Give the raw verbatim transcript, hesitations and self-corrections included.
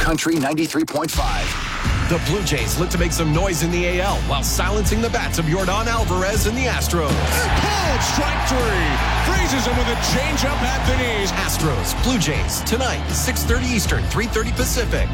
Country ninety-three point five. The Blue Jays look to make some noise in the A L while silencing the bats of Yordan Alvarez and the Astros. Pulled, strike three. Freezes him with a changeup at the knees. Astros, Blue Jays, tonight, six thirty Eastern, three thirty Pacific